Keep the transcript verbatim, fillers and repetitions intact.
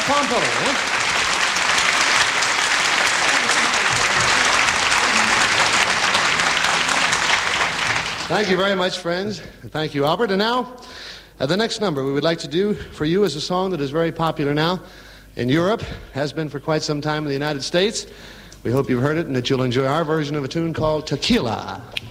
Pompili, huh? Thank you very much, friends. Thank you, Albert. And now, uh, the next number we would like to do for you is a song that is very popular now in Europe, has been for quite some time in the United States. We hope you've heard it and that you'll enjoy our version of a tune called Tequila.